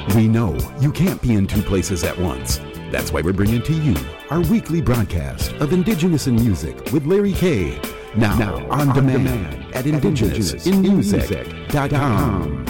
We know you can't be in two places at once. That's why we're bringing to you our weekly broadcast of Indigenous in Music with Larry K. Now on demand at indigenousinmusic.com.